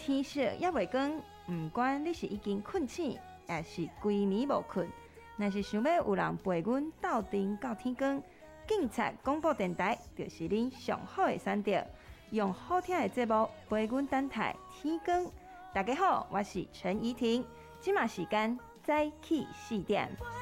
天色也袂光，不管你是已经困醒，也是规暝无困，若是想要有人陪阮斗阵到天光，警察广播电台就是恁上好的选择，用好听的节目陪阮等待天光。大家好，我是陈怡婷，即马时间早起4点。